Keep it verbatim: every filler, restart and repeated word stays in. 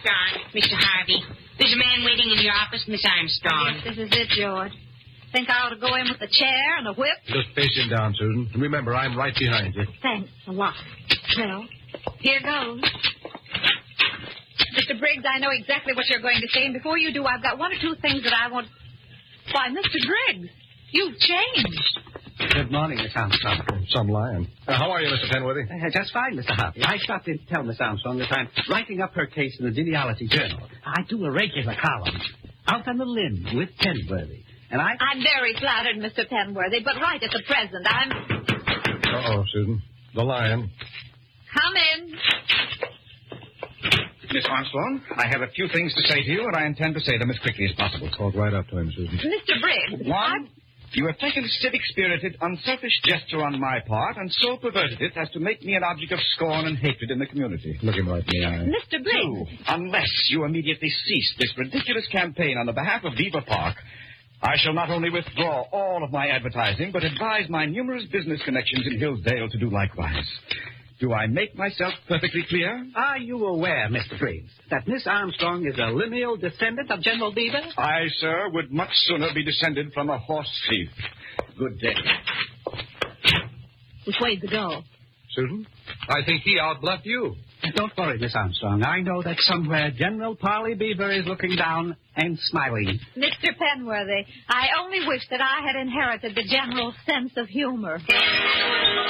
Armstrong, Mister Harvey. There's a man waiting in your office, Miss Armstrong. Yes, this is it, George. Think I ought to go in with a chair and a whip? Just face him down, Susan. And remember, I'm right behind you. Thanks a lot. Well, here goes. Mister Briggs, I know exactly what you're going to say, and before you do, I've got one or two things that I want... Why, Mister Briggs, you've changed. Good morning, Miss Armstrong. Some lion. Uh, how are you, Mister Penworthy? Uh, just fine, Mister Harvey. I stopped in to tell Miss Armstrong that I'm writing up her case in the Genealogy Journal. I do a regular column. Out on the limb with Penworthy. And I... I'm very flattered, Mister Penworthy, but right at the present, I'm... Uh-oh, Susan. The lion. Come in. Miss Armstrong, I have a few things to say to you, and I intend to say them as quickly as possible. Talk right up to him, Susan. Mister Briggs. One, I'm... you have taken a civic-spirited, unselfish gesture on my part and so perverted it as to make me an object of scorn and hatred in the community. Look him right in the eye. Mister Briggs. Two, unless you immediately cease this ridiculous campaign on the behalf of Beaver Park, I shall not only withdraw all of my advertising, but advise my numerous business connections in Hillsdale to do likewise. Do I make myself perfectly clear? Are you aware, Mister Briggs, that Miss Armstrong is a lineal descendant of General Beaver? I, sir, would much sooner be descended from a horse thief. Good day. Which way to go? Susan, I think he outbluffed you. Don't worry, Miss Armstrong. I know that somewhere General Parley Beaver is looking down and smiling. Mister Penworthy, I only wish that I had inherited the general sense of humor.